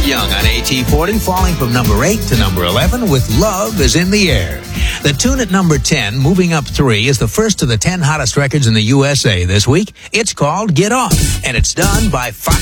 Young on AT40, falling from number 8 to number 11 with Love is in the Air. The tune at number 10, moving up 3, is the first of the 10 hottest records in the USA this week. It's called Get On, and it's done by Fox